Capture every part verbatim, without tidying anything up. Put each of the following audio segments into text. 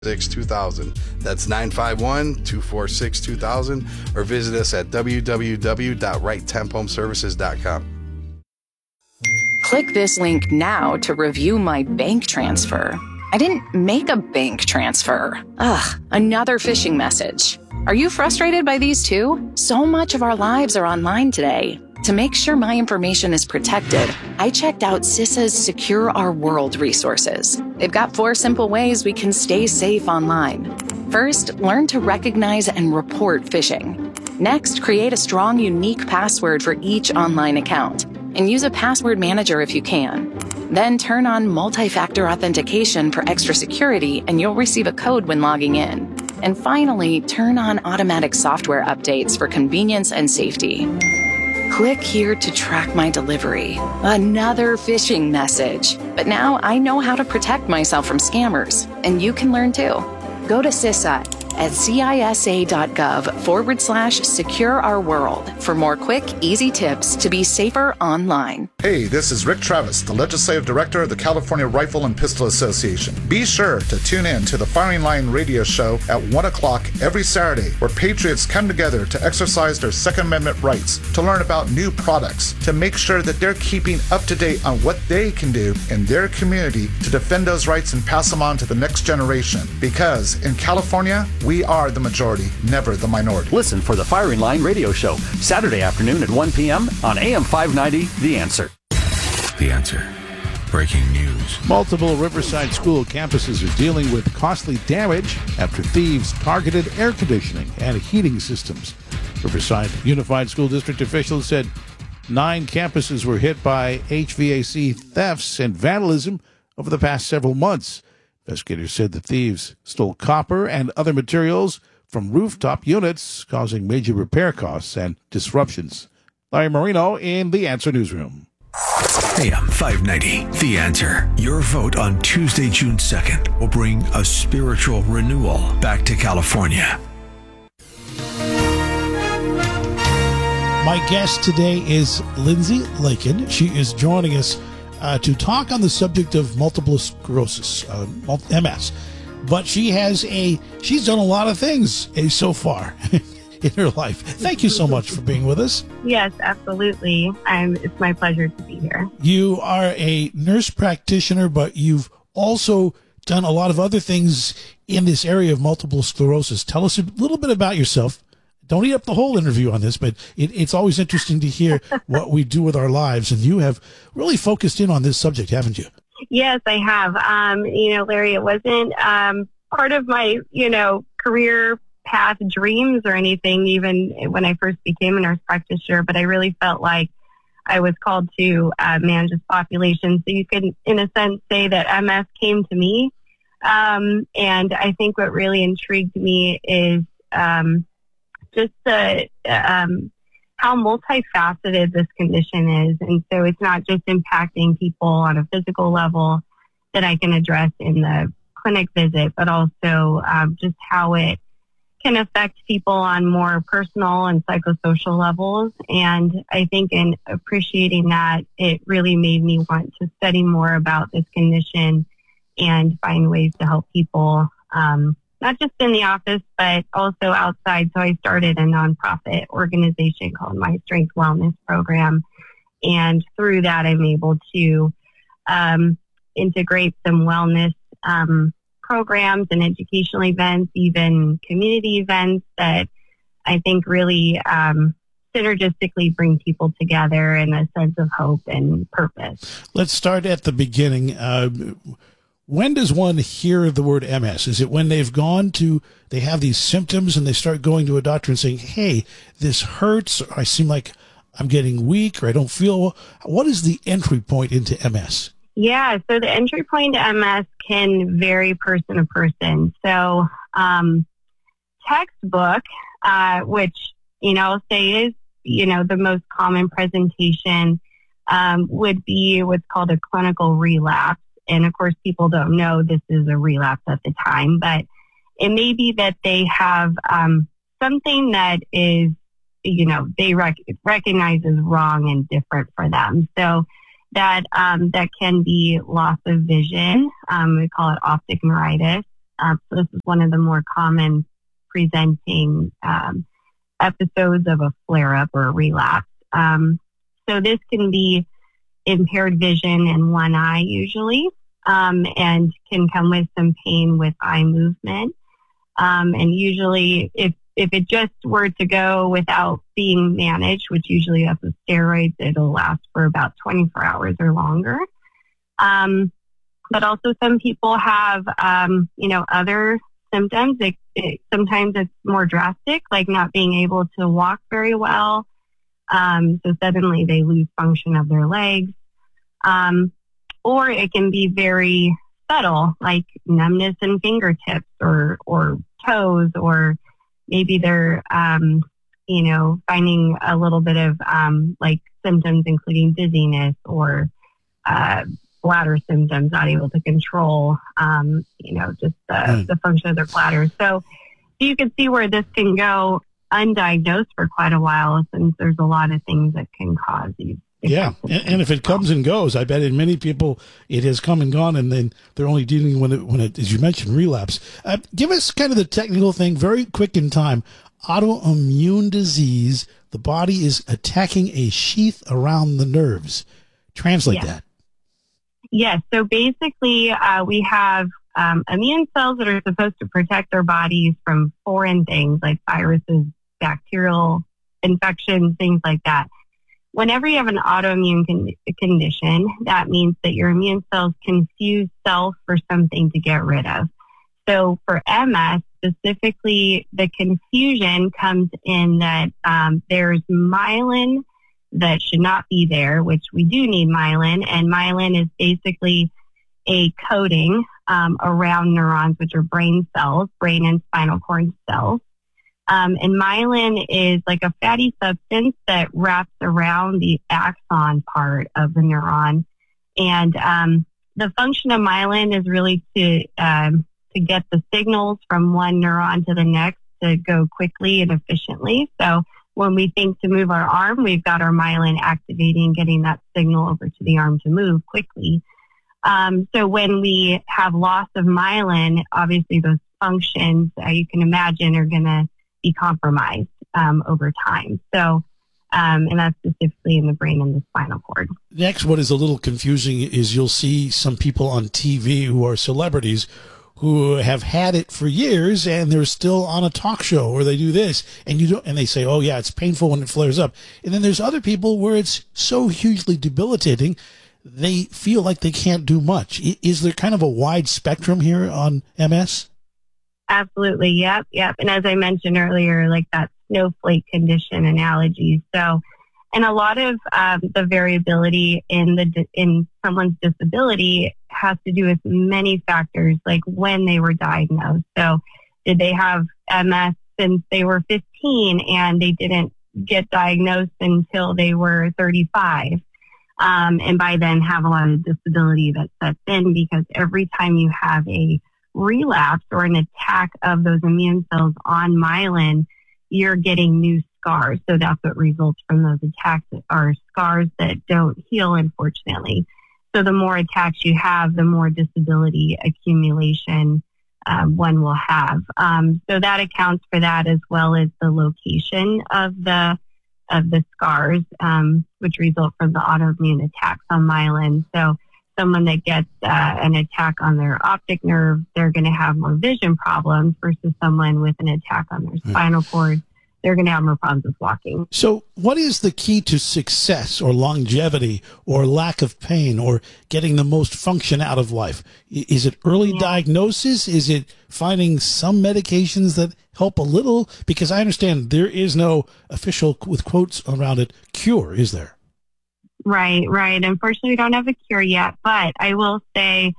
six two thousand. That's nine five one, two four six, two thousand, or visit us at w w w dot right temp home services dot com. Click this link now to review my bank transfer. I didn't make a bank transfer. Ugh, another phishing message. Are you frustrated by these too? So much of our lives are online today. To make sure my information is protected, I checked out CISA's Secure Our World resources. They've got four simple ways we can stay safe online. First, learn to recognize and report phishing. Next, create a strong, unique password for each online account, and use a password manager if you can. Then turn on multi-factor authentication for extra security, and you'll receive a code when logging in. And finally, turn on automatic software updates for convenience and safety. Click here to track my delivery. Another phishing message. But now I know how to protect myself from scammers, and you can learn too. Go to CISA at cisa.gov forward slash secure our world for more quick, easy tips to be safer online. Hey, this is Rick Travis, the Legislative Director of the California Rifle and Pistol Association. Be sure to tune in to the Firing Line radio show at one o'clock every Saturday, where patriots come together to exercise their Second Amendment rights, to learn about new products, to make sure that they're keeping up to date on what they can do in their community to defend those rights and pass them on to the next generation. Because in California, we are the majority, never the minority. Listen for the Firing Line radio show, Saturday afternoon at one p.m. on A M five ninety, The Answer. The Answer. Breaking news. Multiple Riverside school campuses are dealing with costly damage after thieves targeted air conditioning and heating systems. Riverside Unified School District officials said nine campuses were hit by H V A C thefts and vandalism over the past several months. Investigators said the thieves stole copper and other materials from rooftop units, causing major repair costs and disruptions. Larry Marino in The Answer Newsroom. A M five ninety, The Answer. Your vote on Tuesday, June second will bring a spiritual renewal back to California. My guest today is Lindsay Lakin. She is joining us uh, to talk on the subject of multiple sclerosis, uh, M S. But she has a, she's done a lot of things uh, so far in her life. Thank you so much for being with us. Yes, absolutely. I'm, it's my pleasure to be here. You are a nurse practitioner, but you've also done a lot of other things in this area of multiple sclerosis. Tell us a little bit about yourself. Don't eat up the whole interview on this, but it, it's always interesting to hear what we do with our lives. And you have really focused in on this subject, haven't you? Yes, I have. Um, you know, Larry, it wasn't um, part of my, you know, career path dreams or anything, even when I first became a nurse practitioner, but I really felt like I was called to uh, manage this population. So you could, in a sense, say that M S came to me. Um, and I think what really intrigued me is um, just the, um, how multifaceted this condition is. And so it's not just impacting people on a physical level that I can address in the clinic visit, but also um, just how it can affect people on more personal and psychosocial levels. And I think in appreciating that, it really made me want to study more about this condition and find ways to help people, um, not just in the office, but also outside. So I started a nonprofit organization called My Strength Wellness Program. And through that, I'm able to um, integrate some wellness um, programs and educational events, even community events that I think really um, synergistically bring people together in a sense of hope and purpose. Let's start at the beginning. Uh, when does one hear the word M S? Is it when they've gone to, they have these symptoms and they start going to a doctor and saying, hey, this hurts, or I seem like I'm getting weak, or I don't feel well? What is the entry point into M S? Yeah, so the entry point to M S can vary person to person. So um, textbook, uh, which, you know, I'll say is, you know, the most common presentation um, would be what's called a clinical relapse. And of course, people don't know this is a relapse at the time, but it may be that they have um, something that is, you know, they rec- recognize as wrong and different for them. So that um, that can be loss of vision. Um, we call it optic neuritis. Uh, so this is one of the more common presenting um, episodes of a flare-up or a relapse. Um, so this can be impaired vision in one eye usually, um, and can come with some pain with eye movement. Um, and usually if, if it just were to go without being managed, which usually that's with steroids, it'll last for about twenty-four hours or longer. Um, but also some people have, um, you know, other symptoms. It, it, sometimes it's more drastic, like not being able to walk very well. Um, so suddenly they lose function of their legs. Um, or it can be very subtle, like numbness in fingertips or, or toes, or maybe they're, um, you know, finding a little bit of, um, like symptoms, including dizziness or, uh, bladder symptoms, not able to control, um, you know, just the, mm. the function of their bladder. So you can see where this can go undiagnosed for quite a while, since there's a lot of things that can cause these. Yeah, and, and if it comes and goes, I bet in many people it has come and gone, and then they're only dealing when it, when it, as you mentioned, relapse. Uh, give us kind of the technical thing, very quick in time. Autoimmune disease, the body is attacking a sheath around the nerves. Translate yeah. that. Yes, so basically uh, we have um, immune cells that are supposed to protect our bodies from foreign things like viruses, bacterial infections, things like that. Whenever you have an autoimmune con- condition, that means that your immune cells confuse self for something to get rid of. So for M S, specifically, the confusion comes in that um, there's myelin that should not be there, which we do need myelin, and myelin is basically a coating um, around neurons, which are brain cells, brain and spinal cord cells. Um, and myelin is like a fatty substance that wraps around the axon part of the neuron. And um, the function of myelin is really to um, to get the signals from one neuron to the next to go quickly and efficiently. So when we think to move our arm, we've got our myelin activating, getting that signal over to the arm to move quickly. Um, so when we have loss of myelin, obviously those functions, uh, you can imagine, are going to be compromised um, over time. So, um, and that's specifically in the brain and the spinal cord. Next, what is a little confusing is you'll see some people on T V who are celebrities who have had it for years, and they're still on a talk show, or they do this, and you don't, and they say, "Oh yeah, it's painful when it flares up." And then there's other people where it's so hugely debilitating, they feel like they can't do much. Is there kind of a wide spectrum here on M S? Absolutely. Yep. Yep. And as I mentioned earlier, like that snowflake condition analogy. So, and a lot of um, the variability in the in someone's disability has to do with many factors, like when they were diagnosed. So, did they have M S since they were fifteen and they didn't get diagnosed until they were thirty-five? Um, and by then have a lot of disability that sets in, because every time you have a relapse or an attack of those immune cells on myelin, you're getting new scars. So that's what results from those attacks, are scars that don't heal, unfortunately. So the more attacks you have, the more disability accumulation um, one will have. Um, so that accounts for that, as well as the location of the of the scars, um, which result from the autoimmune attacks on myelin. So someone that gets uh, an attack on their optic nerve, they're going to have more vision problems, versus someone with an attack on their spinal cord, they're going to have more problems with walking. So what is the key to success or longevity or lack of pain or getting the most function out of life? Is it early yeah. diagnosis? Is it finding some medications that help a little? Because I understand there is no official, with quotes around it, cure, is there? Right, right. Unfortunately, we don't have a cure yet, but I will say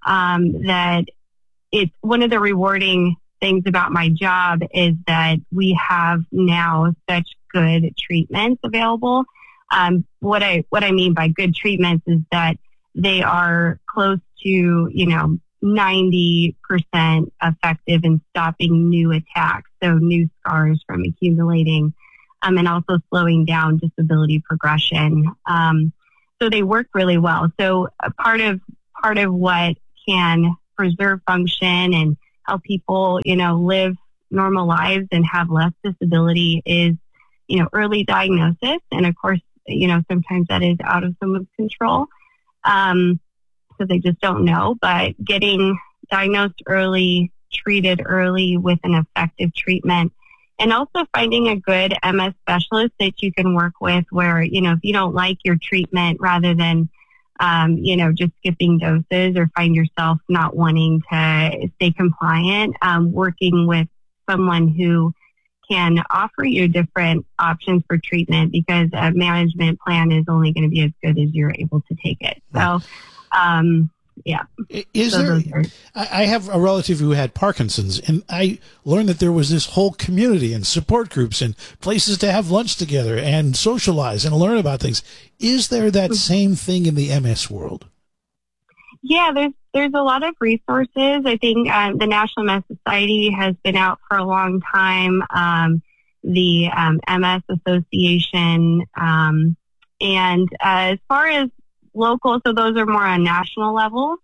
um, that it's one of the rewarding things about my job is that we have now such good treatments available. Um, what I what I mean by good treatments is that they are close to, you know, ninety percent effective in stopping new attacks, so new scars from accumulating. Um, and also slowing down disability progression. Um, so they work really well. So a part of part of what can preserve function and help people, you know, live normal lives and have less disability is, you know, early diagnosis. And of course, you know, sometimes that is out of someone's control. Um, so they just don't know, but getting diagnosed early, treated early with an effective treatment, and also finding a good M S specialist that you can work with where, you know, if you don't like your treatment, rather than, um, you know, just skipping doses or find yourself not wanting to stay compliant, um, working with someone who can offer you different options for treatment, because a management plan is only going to be as good as you're able to take it. So, um, yeah. Is so there? I have a relative who had Parkinson's, and I learned that there was this whole community and support groups and places to have lunch together and socialize and learn about things. Is there that same thing in the M S world? Yeah, there's there's a lot of resources. I think um, the National M S Society has been out for a long time. Um, the um, M S Association, um, and uh, as far as local, so those are more on national levels.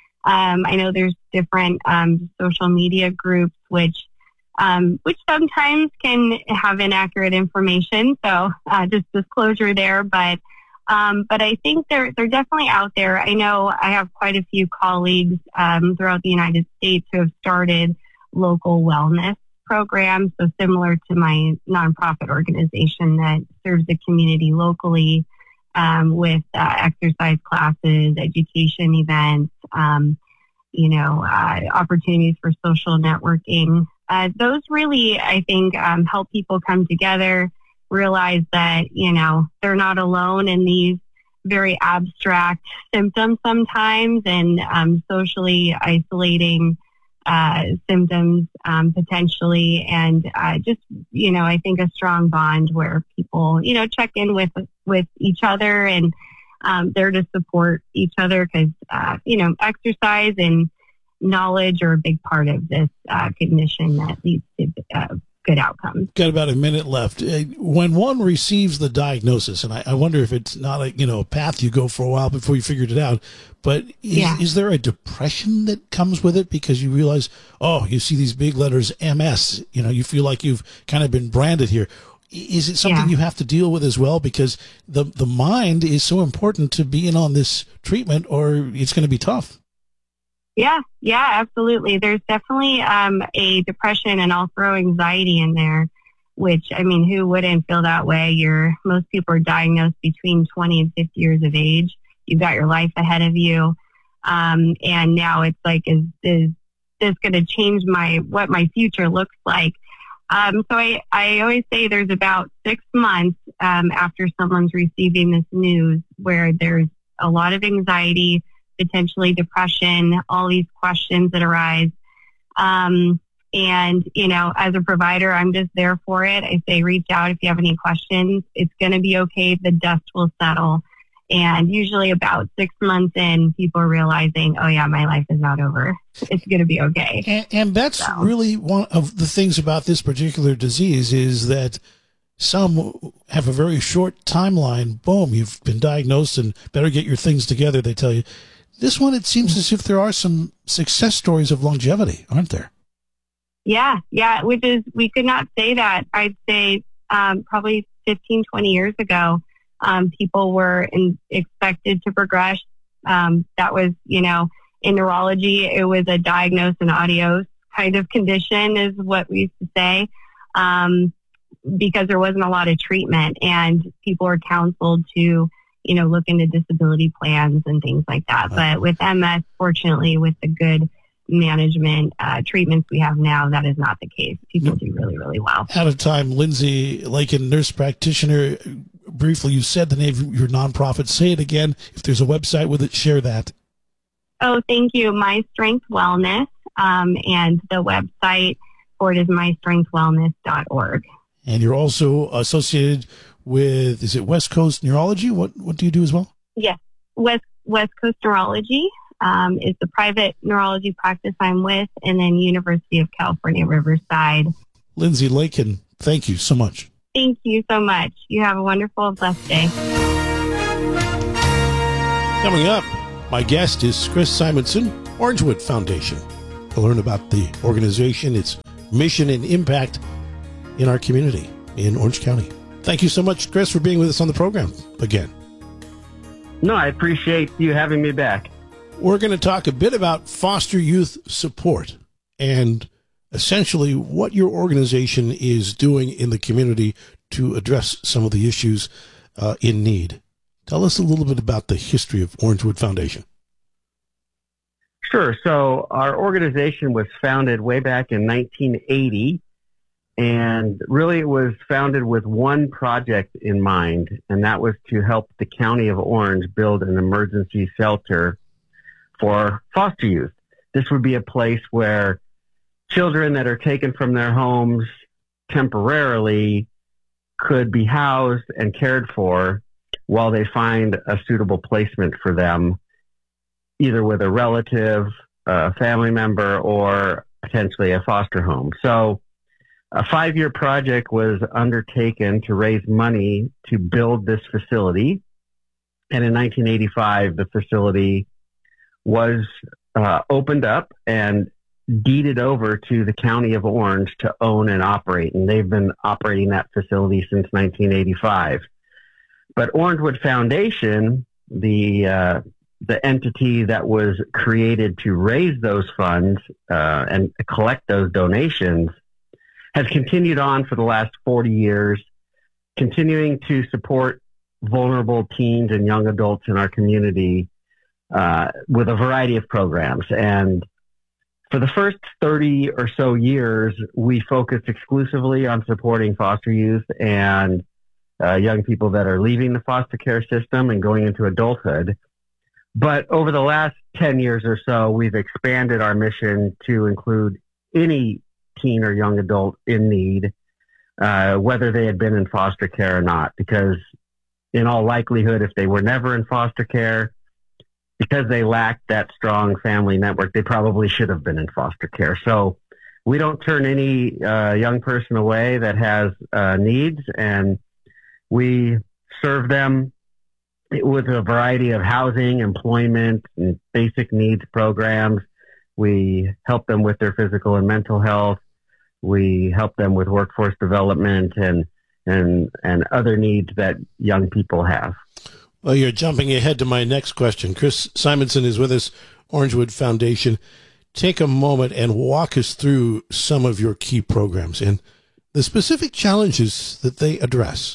Um, I know there's different um, social media groups which um, which sometimes can have inaccurate information. So uh, just disclosure there, but um, but I think they're they're definitely out there. I know I have quite a few colleagues um, throughout the United States who have started local wellness programs, so similar to my nonprofit organization that serves the community locally. Um, with uh, exercise classes, education events, um, you know, uh, opportunities for social networking. Uh, those really, I think, um, help people come together, realize that, you know, they're not alone in these very abstract symptoms sometimes, and um, socially isolating uh, symptoms um, potentially. And uh, just, you know, I think a strong bond where people, you know, check in with with each other, and um, they're to support each other, because, uh, you know, exercise and knowledge are a big part of this uh, condition that leads to uh, good outcomes. Got about a minute left. When one receives the diagnosis, and I, I wonder if it's not like, you know, a path you go for a while before you figured it out, but is, yeah. is there a depression that comes with it because you realize, oh, you see these big letters M S, you know, you feel like you've kind of been branded here. Is it something yeah. you have to deal with as well? Because the the mind is so important to being on this treatment, or it's going to be tough. Yeah, yeah, absolutely. There's definitely um, a depression and also anxiety in there, which, I mean, who wouldn't feel that way? You're, most people are diagnosed between twenty and fifty years of age. You've got your life ahead of you. Um, and now it's like, is, is this going to change my, what my future looks like? Um, so I, I always say there's about six months um, after someone's receiving this news where there's a lot of anxiety, potentially depression, all these questions that arise. Um, and, you know, as a provider, I'm just there for it. I say, reach out if you have any questions. It's going to be okay. The dust will settle. And usually about six months in, people are realizing, oh, yeah, my life is not over. It's going to be okay. And, and that's so. really one of the things about this particular disease is that some have a very short timeline. Boom, you've been diagnosed and better get your things together, they tell you. This one, it seems as if there are some success stories of longevity, aren't there? Yeah, yeah, which is, we could not say that. I'd say um, probably fifteen, twenty years ago, um, people were in, expected to progress. Um, that was, you know, in neurology, it was a diagnose and adios kind of condition is what we used to say, um, because there wasn't a lot of treatment, and people were counseled to, you know, look into disability plans and things like that. But with M S, fortunately, with the good management uh, treatments we have now, that is not the case. People do really, really well. Out of time, Lindsay Lakin, nurse practitioner. Briefly, you said the name of your nonprofit. Say it again. If there's a website with it, share that. Oh, thank you. My Strength Wellness, um, and the website for it is my strength wellness dot org. And you're also associated with, is it West Coast Neurology? What what do you do as well? Yes, West West Coast Neurology um, is the private neurology practice I'm with, and then University of California, Riverside. Lindsay Lakin, thank you so much. Thank you so much. You have a wonderful, blessed day. Coming up, my guest is Chris Simonson, Orangewood Foundation. to learn about the organization, its mission and impact in our community in Orange County. Thank you so much, Chris, for being with us on the program again. No, I appreciate you having me back. We're going to talk a bit about foster youth support and essentially what your organization is doing in the community to address some of the issues uh, in need. Tell us a little bit about the history of Orangewood Foundation. Sure. So our organization was founded way back in nineteen eighty, and really it was founded with one project in mind, and that was to help the County of Orange build an emergency shelter for foster youth. This would be a place where children that are taken from their homes temporarily could be housed and cared for while they find a suitable placement for them, either with a relative, a family member, or potentially a foster home. So a five-year project was undertaken to raise money to build this facility. And in nineteen eighty-five, the facility was uh, opened up and deeded over to the County of Orange to own and operate. And they've been operating that facility since nineteen eighty-five. But Orangewood Foundation, the uh, the entity that was created to raise those funds uh, and collect those donations, has continued on for the last forty years, continuing to support vulnerable teens and young adults in our community uh, with a variety of programs. And for the first thirty or so years, we focused exclusively on supporting foster youth and uh, young people that are leaving the foster care system and going into adulthood. But over the last ten years or so, we've expanded our mission to include any teen or young adult in need, uh, whether they had been in foster care or not, because in all likelihood, if they were never in foster care, because they lacked that strong family network, they probably should have been in foster care. So we don't turn any uh, young person away that has uh, needs, and we serve them with a variety of housing, employment, and basic needs programs. We help them with their physical and mental health. We help them with workforce development and and and other needs that young people have. Well, you're jumping ahead to my next question. Chris Simonson is with us, Orangewood Foundation. Take a moment and walk us through some of your key programs and the specific challenges that they address.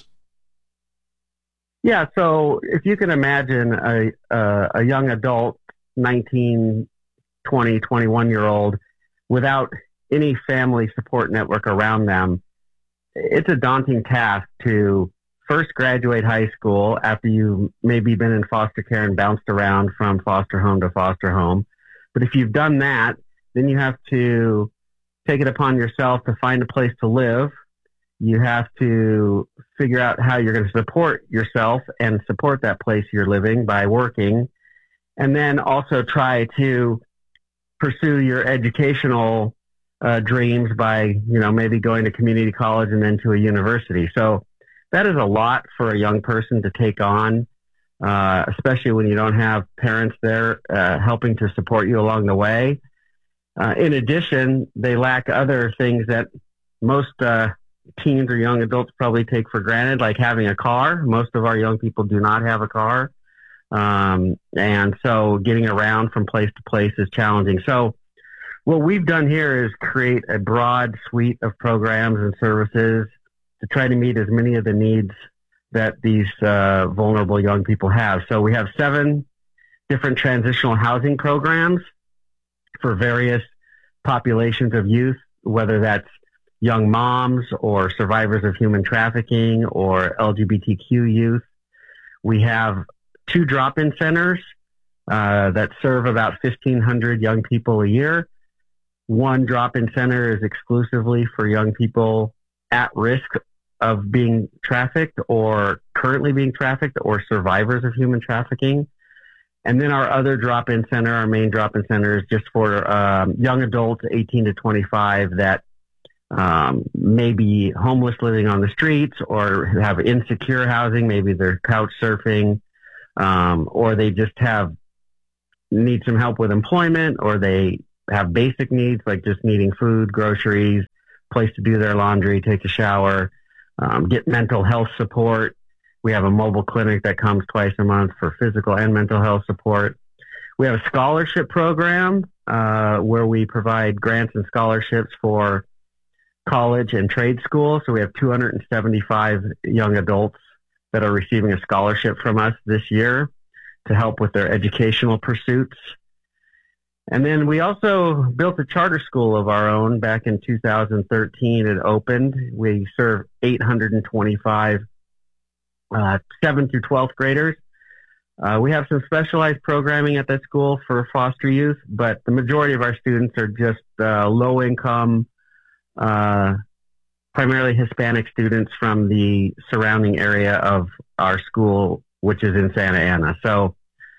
Yeah, so if you can imagine a a, a young adult, nineteen, twenty, twenty-one-year-old, without any family support network around them, it's a daunting task to first graduate high school after you've maybe been in foster care and bounced around from foster home to foster home. But if you've done that, then you have to take it upon yourself to find a place to live. You have to figure out how you're going to support yourself and support that place you're living by working. And then also try to pursue your educational uh, dreams by, you know, maybe going to community college and then to a university. So that is a lot for a young person to take on, uh, especially when you don't have parents there uh, helping to support you along the way. Uh, in addition, they lack other things that most uh, teens or young adults probably take for granted, like having a car. Most of our young people do not have a car. Um, and so getting around from place to place is challenging. So what we've done here is create a broad suite of programs and services to try to meet as many of the needs that these uh, vulnerable young people have. So we have seven different transitional housing programs for various populations of youth, whether that's young moms or survivors of human trafficking or L G B T Q youth. We have two drop-in centers uh, that serve about fifteen hundred young people a year. One drop-in center is exclusively for young people at risk of being trafficked or currently being trafficked or survivors of human trafficking. And then our other drop-in center, our main drop-in center, is just for um, young adults eighteen to twenty-five that um, may be homeless, living on the streets, or have insecure housing. Maybe they're couch surfing, um, or they just have need some help with employment, or they have basic needs like just needing food, groceries, place to do their laundry, take a shower, um, get mental health support. We have a mobile clinic that comes twice a month for physical and mental health support. We have a scholarship program uh, where we provide grants and scholarships for college and trade school. So we have two hundred seventy-five young adults that are receiving a scholarship from us this year to help with their educational pursuits. And then we also built a charter school of our own back in two thousand thirteen. It opened. We serve eight hundred twenty-five uh, seventh through twelfth graders. Uh, we have some specialized programming at that school for foster youth, but the majority of our students are just uh, low income, uh, primarily Hispanic students from the surrounding area of our school, which is in Santa Ana. So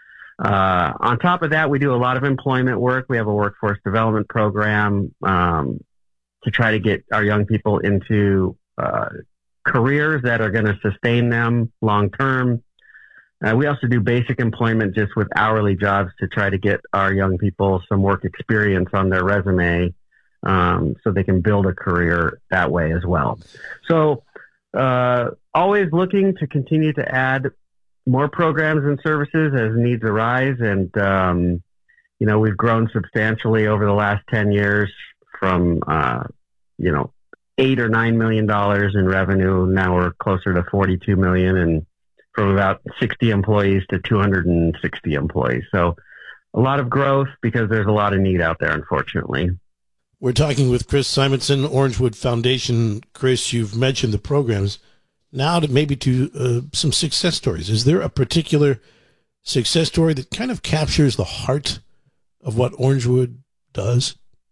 uh, on top of that, we do a lot of employment work. We have a workforce development program um, to try to get our young people into uh, careers that are going to sustain them long term. Uh, we also do basic employment just with hourly jobs to try to get our young people some work experience on their resume um, so they can build a career that way as well. So uh, always looking to continue to add more programs and services as needs arise. And, um, you know, we've grown substantially over the last ten years from, uh, you know, eight or nine million dollars in revenue. Now we're closer to forty-two million, and from about sixty employees to two hundred sixty employees. So a lot of growth because there's a lot of need out there, unfortunately. We're talking with Chris Simonson, Orangewood Foundation. Chris, you've mentioned the programs. Now to maybe to uh, some success stories. Is there a particular success story that kind of captures the heart of what Orangewood does?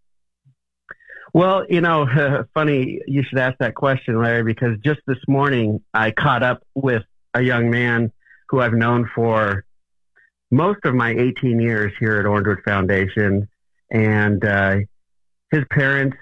Well, you know, funny you should ask that question, Larry, because just this morning I caught up with a young man who I've known for most of my eighteen years here at Orangewood Foundation. And uh, his parents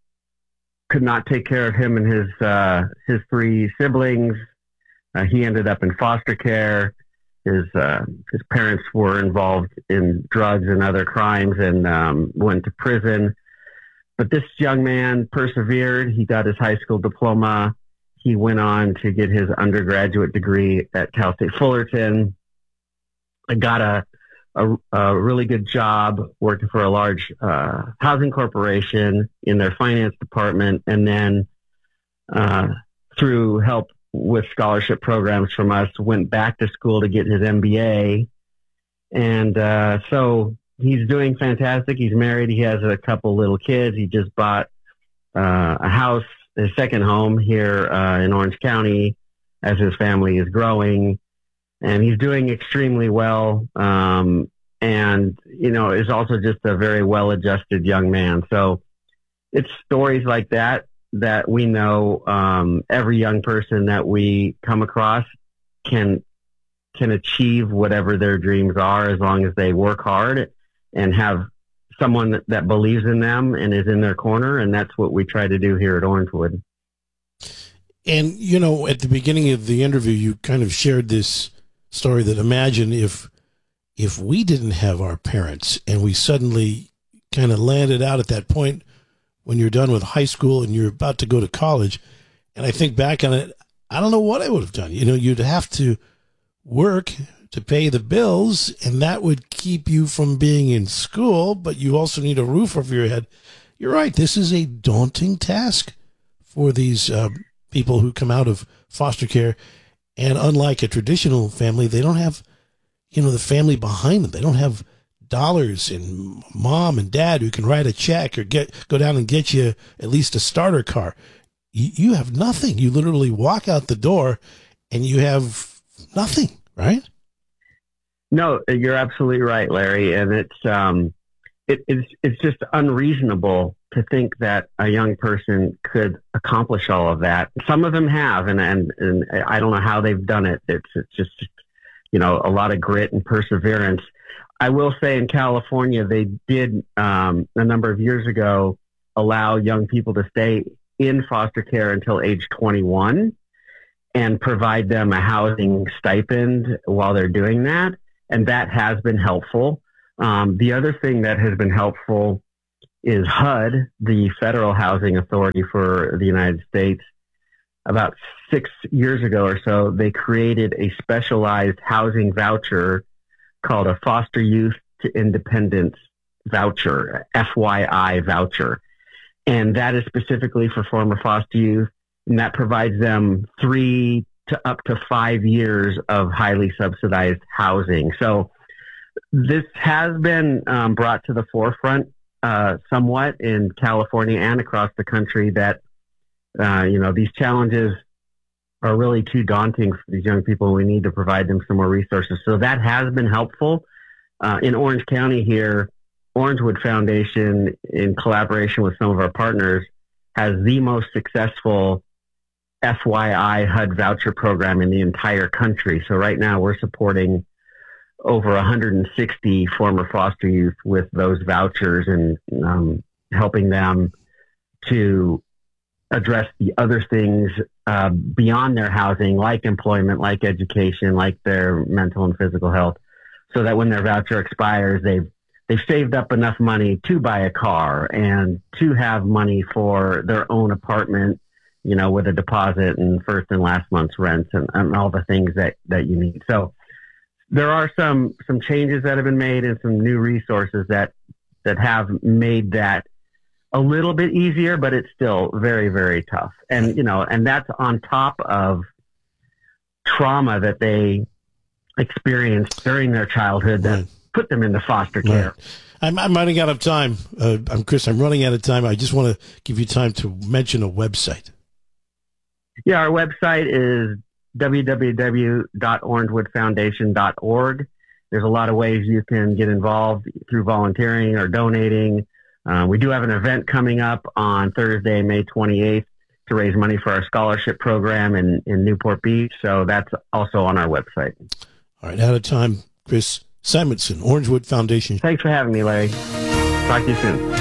could not take care of him and his uh, his three siblings. Uh, he ended up in foster care. His uh, his parents were involved in drugs and other crimes and um, went to prison. But this young man persevered. He got his high school diploma. He went on to get his undergraduate degree at Cal State Fullerton. I got a, a, a really good job working for a large uh, housing corporation in their finance department. And then uh, through help with scholarship programs from us, went back to school to get his M B A. And uh, so he's doing fantastic. He's married. He has a couple little kids. He just bought uh, a house, his second home here uh, in Orange County as his family is growing. And he's doing extremely well. Um, and, you know, is also just a very well-adjusted young man. So it's stories like that that we know um, every young person that we come across can can achieve whatever their dreams are as long as they work hard and have someone that, that believes in them and is in their corner. And that's what we try to do here at Orangewood. And, you know, at the beginning of the interview, you kind of shared this story that imagine if if we didn't have our parents and we suddenly kind of landed out at that point when you're done with high school and you're about to go to college. And I think back on it, I don't know what I would have done. You know, you'd have to work to pay the bills, and that would keep you from being in school, but you also need a roof over your head. You're right. This is a daunting task for these uh, people who come out of foster care. And unlike a traditional family, they don't have, you know, the family behind them. They don't have dollars and mom and dad who can write a check or get go down and get you at least a starter car. You, you have nothing. You literally walk out the door and you have nothing, right? No, you're absolutely right, Larry. And it's um, it, it's it's just unreasonable to think that a young person could accomplish all of that. Some of them have, and and, and I don't know how they've done it. It's it's just, you know, a lot of grit and perseverance. I will say in California, they did um, a number of years ago allow young people to stay in foster care until age twenty-one and provide them a housing stipend while they're doing that. And that has been helpful. Um, the other thing that has been helpful is H U D, the Federal Housing Authority for the United States. About six years ago or so, they created a specialized housing voucher called a Foster Youth to Independence voucher, F Y I voucher. And that is specifically for former foster youth, and that provides them three to up to five years of highly subsidized housing. So this has been um, brought to the forefront uh, somewhat in California and across the country that, uh, you know, these challenges are really too daunting for these young people, and we need to provide them some more resources. So that has been helpful. Uh, in Orange County here, Orangewood Foundation, in collaboration with some of our partners, has the most successful F Y I H U D voucher program in the entire country. So right now we're supporting over one hundred sixty former foster youth with those vouchers and um, helping them to address the other things uh, beyond their housing, like employment, like education, like their mental and physical health, so that when their voucher expires, they've they've saved up enough money to buy a car and to have money for their own apartment, you know, with a deposit and first and last month's rent and, and all the things that, that you need. So there are some, some changes that have been made and some new resources that, that have made that a little bit easier, but it's still very, very tough. And, you know, and that's on top of trauma that they experienced during their childhood that put them into foster care. Right. I'm, I'm running out of time. Uh, I'm Chris. I'm running out of time. I just want to give you time to mention a website. Yeah, our website is w w w dot orangewood foundation dot org. There's a lot of ways you can get involved through volunteering or donating. Uh, we do have an event coming up on Thursday, May twenty-eighth, to raise money for our scholarship program in, in Newport Beach. So that's also on our website. All right, out of time. Chris Simonson, Orangewood Foundation. Thanks for having me, Larry. Talk to you soon.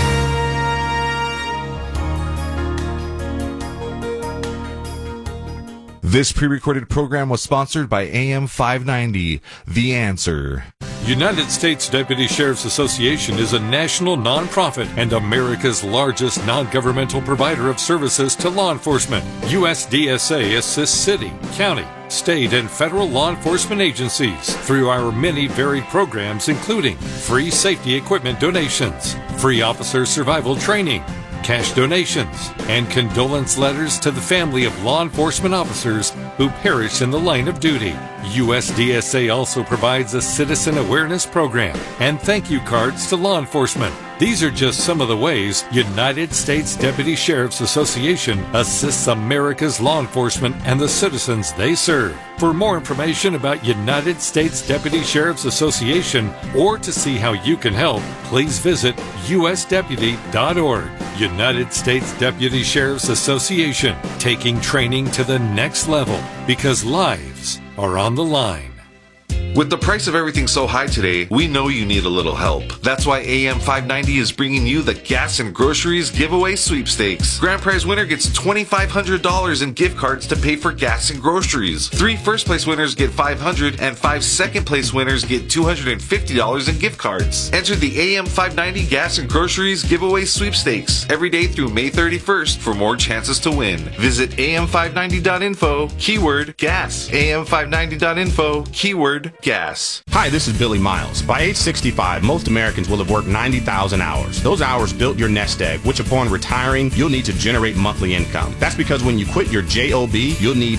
This pre-recorded program was sponsored by A M five ninety, The Answer. United States Deputy Sheriff's Association is a national nonprofit and America's largest non-governmental provider of services to law enforcement. U S D S A assists city, county, state, and federal law enforcement agencies through our many varied programs, including free safety equipment donations, free officer survival training, cash donations, and condolence letters to the family of law enforcement officers who perished in the line of duty. U S D S A also provides a citizen awareness program and thank you cards to law enforcement. These are just some of the ways United States Deputy Sheriff's Association assists America's law enforcement and the citizens they serve. For more information about United States Deputy Sheriff's Association or to see how you can help, please visit u s deputy dot org. United States Deputy Sheriff's Association, taking training to the next level because lives are on the line. With the price of everything so high today, we know you need a little help. That's why A M five ninety is bringing you the Gas and Groceries Giveaway Sweepstakes. Grand prize winner gets two thousand five hundred dollars in gift cards to pay for gas and groceries. Three first place winners get five hundred dollars and five second place winners get two hundred fifty dollars in gift cards. Enter the A M five ninety Gas and Groceries Giveaway Sweepstakes every day through May thirty-first for more chances to win. Visit a m five ninety dot info, keyword gas. a m five ninety dot info, keyword gas. Hi, this is Billy Miles. By age sixty-five, most Americans will have worked ninety thousand hours. Those hours built your nest egg, which upon retiring, you'll need to generate monthly income. That's because when you quit your job, you'll need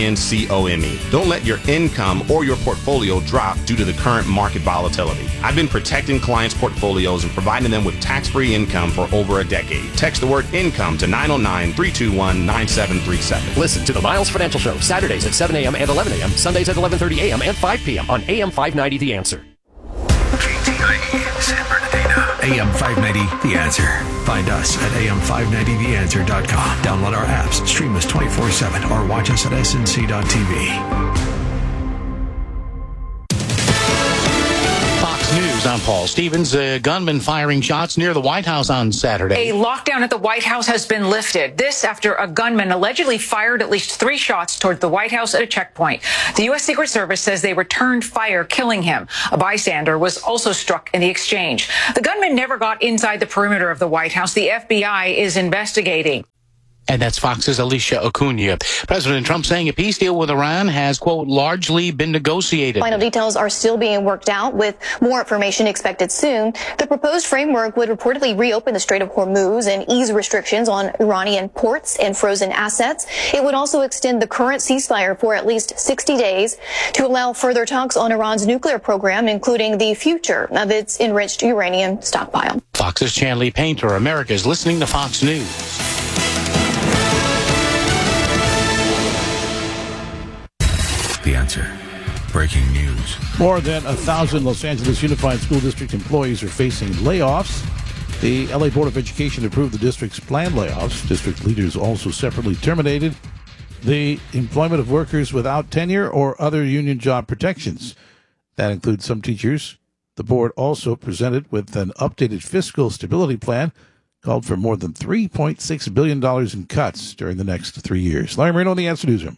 income. Don't let your income or your portfolio drop due to the current market volatility. I've been protecting clients' portfolios and providing them with tax-free income for over a decade. Text the word income to nine oh nine, three two one, nine seven three seven. Listen to the Miles Financial Show, Saturdays at seven a.m. and eleven a.m., Sundays at eleven thirty a.m. and five p.m. on A M five ninety The Answer. K T I E, San Bernardino. A M five ninety The Answer. Find us at a m five ninety the answer dot com. Download our apps, stream us twenty-four seven, or watch us at s n c dot t v. Fox News News, I'm Paul Stevens. A gunman firing shots near the White House on Saturday. A lockdown at the White House has been lifted. This after a gunman allegedly fired at least three shots toward the White House at a checkpoint. The U S. Secret Service says they returned fire, killing him. A bystander was also struck in the exchange. The gunman never got inside the perimeter of the White House. The F B I is investigating. And that's Fox's Alicia Acuna. President Trump saying a peace deal with Iran has, quote, largely been negotiated. Final details are still being worked out, with more information expected soon. The proposed framework would reportedly reopen the Strait of Hormuz and ease restrictions on Iranian ports and frozen assets. It would also extend the current ceasefire for at least sixty days to allow further talks on Iran's nuclear program, including the future of its enriched uranium stockpile. Fox's Chanley Painter. America's listening to Fox News. The Answer. Breaking news. More than a thousand Los Angeles Unified School District employees are facing layoffs. The L A Board of Education approved the district's planned layoffs. District leaders also separately terminated the employment of workers without tenure or other union job protections. That includes some teachers. The board also presented with an updated fiscal stability plan, called for more than three point six billion dollars in cuts during the next three years. Larry Marino in the Answer Newsroom.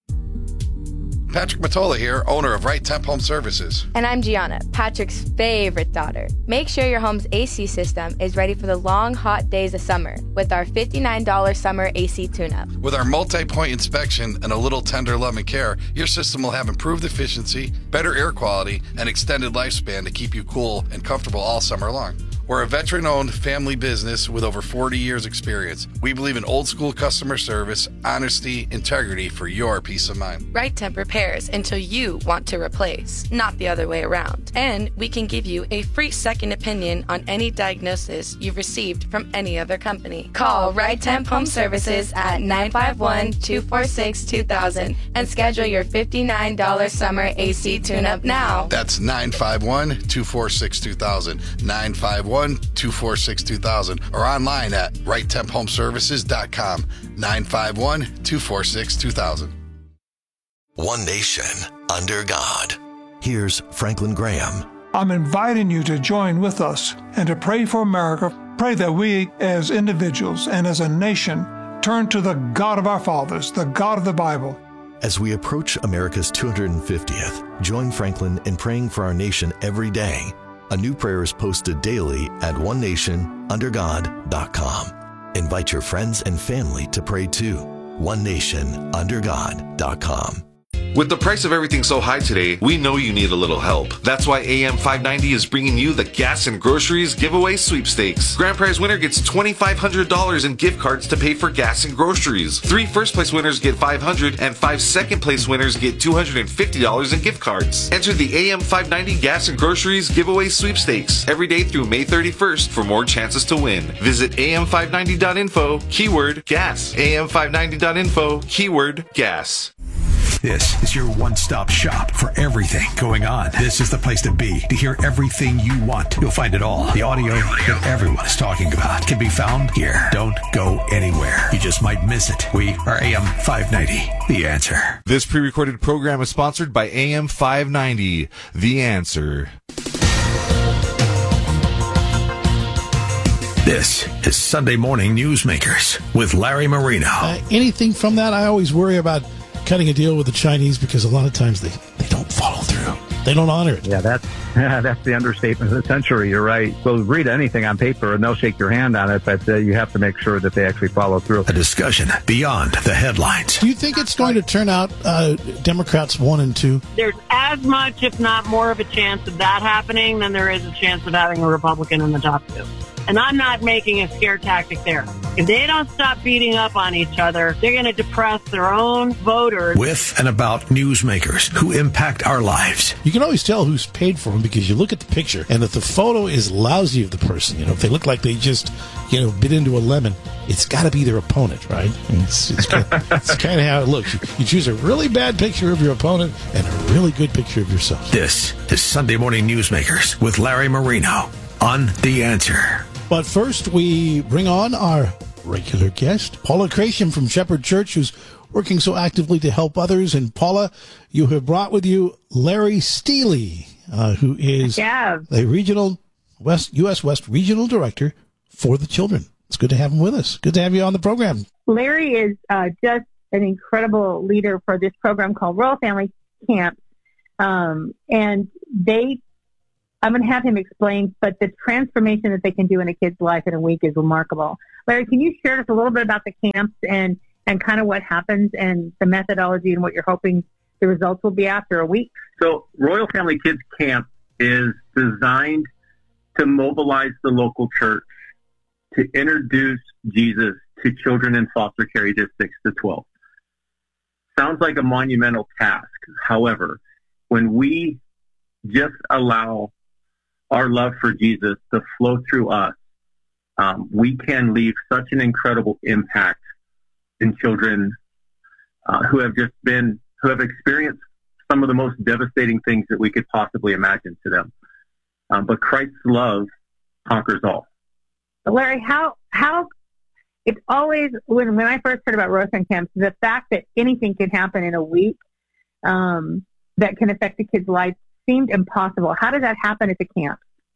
Patrick Matola here, owner of Right Temp Home Services. And I'm Gianna, Patrick's favorite daughter. Make sure your home's A C system is ready for the long, hot days of summer with our fifty-nine dollars summer A C tune-up. With our multi-point inspection and a little tender love and care, your system will have improved efficiency, better air quality, and extended lifespan to keep you cool and comfortable all summer long. We're a veteran-owned family business with over forty years experience. We believe in old-school customer service, honesty, integrity for your peace of mind. Right Temp repairs until you want to replace, not the other way around. And we can give you a free second opinion on any diagnosis you've received from any other company. Call Right Temp Home Services at nine five one, two four six, two thousand and schedule your fifty-nine dollars summer A C tune-up now. That's nine five one, two four six, two thousand, nine five one, two four six, two thousand, or online at right temp home services dot com, nine five one, two four six, two thousand. One nation under God. Here's Franklin Graham. I'm inviting you to join with us and to pray for America. Pray that we as individuals and as a nation turn to the God of our fathers, the God of the Bible. As we approach America's two hundred fiftieth, join Franklin in praying for our nation every day. A new prayer is posted daily at one nation under god dot com. Invite your friends and family to pray too. one nation under god dot com. With the price of everything so high today, we know you need a little help. That's why A M five ninety is bringing you the Gas and Groceries Giveaway Sweepstakes. Grand prize winner gets twenty-five hundred dollars in gift cards to pay for gas and groceries. Three first place winners get five hundred dollars and five second place winners get two hundred fifty dollars in gift cards. Enter the A M five ninety Gas and Groceries Giveaway Sweepstakes every day through May thirty-first for more chances to win. Visit A M five ninety dot info, keyword gas. A M five ninety dot info, keyword gas. This is your one-stop shop for everything going on. This is the place to be to hear everything you want. You'll find it all. The audio that everyone is talking about can be found here. Don't go anywhere. You just might miss it. We are A M five ninety, The Answer. This pre-recorded program is sponsored by A M five ninety, The Answer. This is Sunday Morning Newsmakers with Larry Marino. Uh, anything from that, I always worry about cutting a deal with the Chinese because a lot of times they, they don't follow through. They don't honor it. Yeah, that's that's the understatement of the century. You're right. So read anything on paper and they'll shake your hand on it, but uh, you have to make sure that they actually follow through. A discussion beyond the headlines. Do you think it's going to turn out uh, Democrats one and two? There's as much, if not more, of a chance of that happening than there is a chance of having a Republican in the top two. And I'm not making a scare tactic there. If they don't stop beating up on each other, they're going to depress their own voters. With and about newsmakers who impact our lives. You can always tell who's paid for them because you look at the picture, and if the photo is lousy of the person, you know, if they look like they just, you know, bit into a lemon, it's got to be their opponent, right? It's, it's kind of, it's kind of how it looks. You, you choose a really bad picture of your opponent and a really good picture of yourself. This is Sunday Morning Newsmakers with Larry Marino on The Answer. But first, we bring on our regular guest, Paula Crasham from Shepherd Church, who's working so actively to help others. And Paula, you have brought with you Larry Steele. uh, who is Yeah. the regional West U S West Regional Director for the children. It's good to have him with us. Good to have you on the program. Larry is uh, just an incredible leader for this program called Royal Family Camp. Um, and they, I'm going to have him explain, but the transformation that they can do in a kid's life in a week is remarkable. Larry, can you share us a little bit about the camps and, and kind of what happens and the methodology and what you're hoping the results will be after a week? So Royal Family Kids Camp is designed to mobilize the local church to introduce Jesus to children in foster care ages six to twelve. Sounds like a monumental task. However, when we just allow our love for Jesus to flow through us, um, we can leave such an incredible impact in children uh, who have just been, who have experienced some of the most devastating things that we could possibly imagine to them. Um, but Christ's love conquers all. Larry, how, how, it's always, when, when I first heard about Royal Family Camps, the fact that anything can happen in a week um, that can affect a kid's life seemed impossible. How does that happen at the camp?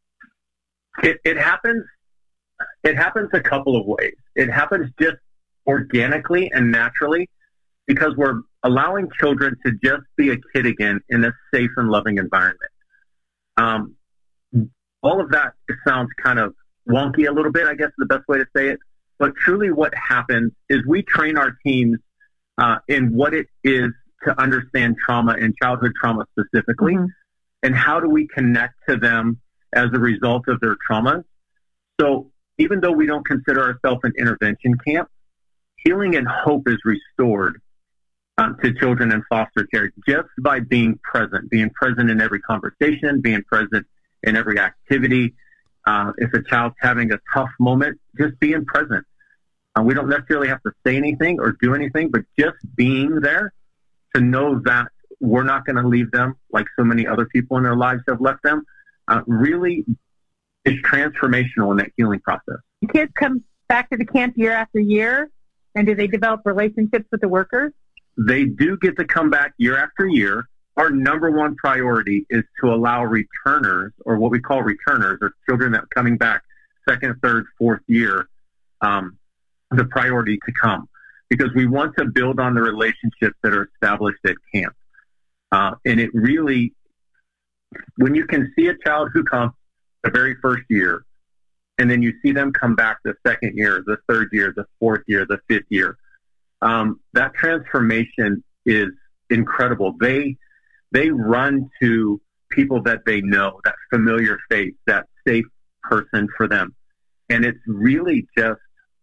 It, it happens, it happens a couple of ways. It happens just organically and naturally because we're allowing children to just be a kid again in a safe and loving environment. Um, all of that sounds kind of wonky a little bit, I guess is the best way to say it. But truly what happens is we train our teams uh, in what it is to understand trauma and childhood trauma specifically, mm-hmm. and how do we connect to them as a result of their traumas. So even though we don't consider ourselves an intervention camp, healing and hope is restored um, to children in foster care just by being present, being present in every conversation, being present in every activity. Uh, if a child's having a tough moment, just being present. Uh, we don't necessarily have to say anything or do anything, but just being there to know that we're not going to leave them like so many other people in their lives have left them, uh, really is transformational in that healing process. The kids come back to the camp year after year, and do they develop relationships with the workers? They do get to come back year after year. Our number one priority is to allow returners, or what we call returners, or children that are coming back second, third, fourth year, um, the priority to come. Because we want to build on the relationships that are established at camp. Uh, and it really, when you can see a child who comes the very first year, and then you see them come back the second year, the third year, the fourth year, the fifth year, um, that transformation is incredible. They They run to people that they know, that familiar face, that safe person for them. And it's really just,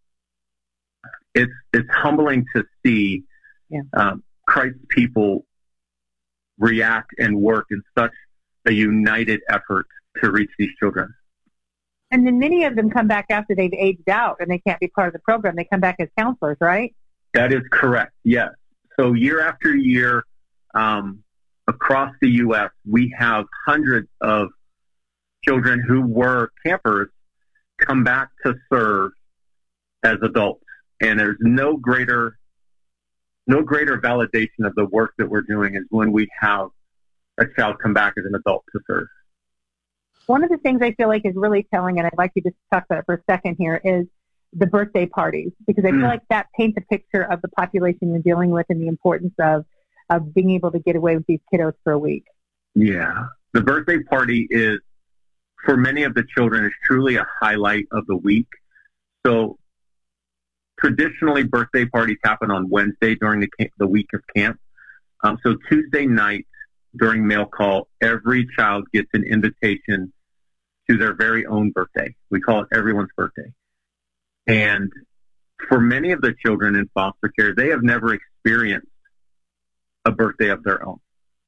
it's it's humbling to see yeah. um, Christ's people react and work in such a united effort to reach these children. And then many of them come back after they've aged out and they can't be part of the program. They come back as counselors, right? That is correct, yes. So year after year, um, across the U S, we have hundreds of children who were campers come back to serve as adults. And there's no greater, no greater validation of the work that we're doing is when we have a child come back as an adult to serve. One of the things I feel like is really telling, and I'd like you to talk about it for a second here, is the birthday parties, because I feel mm. like that paints a picture of the population you're dealing with and the importance of of being able to get away with these kiddos for a week. Yeah. The birthday party is, for many of the children, is truly a highlight of the week. So traditionally, birthday parties happen on Wednesday during the camp, the week of camp. Um, so Tuesday night during mail call, every child gets an invitation to their very own birthday. We call it everyone's birthday. And for many of the children in foster care, they have never experienced a birthday of their own.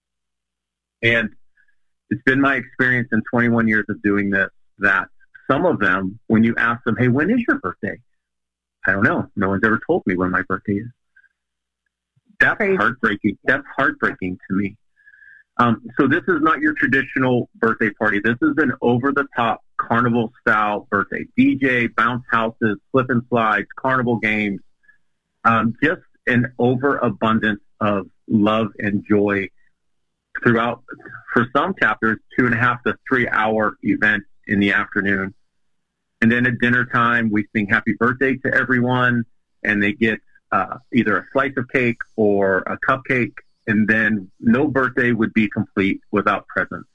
And it's been my experience in twenty-one years of doing this that some of them, when you ask them, hey, when is your birthday? I don't know. No one's ever told me when my birthday is. That's Crazy. heartbreaking. That's heartbreaking to me. Um, so this is not your traditional birthday party. This is an over-the-top carnival-style birthday. D J, bounce houses, slip and slides, carnival games, um, just an overabundance of love and joy throughout, for some chapters, two and a half to three hour events in the afternoon. And then at dinner time, we sing happy birthday to everyone, and they get uh, either a slice of cake or a cupcake. And then no birthday would be complete without presents.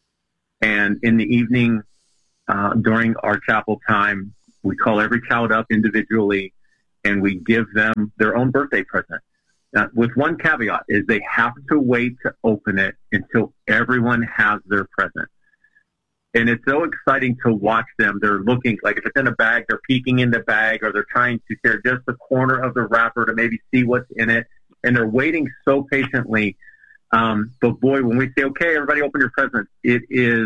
And in the evening, uh, during our chapel time, we call every child up individually, and we give them their own birthday present. Uh, with one caveat, is they have to wait to open it until everyone has their present. And it's so exciting to watch them. They're looking, like if it's in a bag, they're peeking in the bag, or they're trying to tear just the corner of the wrapper to maybe see what's in it. And they're waiting so patiently. Um, but boy, when we say, okay, everybody open your presents, it is,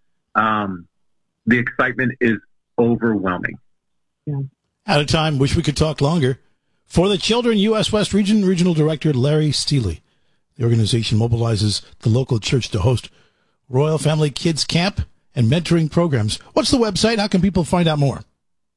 um, the excitement is overwhelming. Yeah. Out of time. Wish we could talk longer. For the Children U S West Region, Regional Director Larry Steele. The organization mobilizes the local church to host Royal Family Kids Camp and mentoring programs. What's the website? How can people find out more?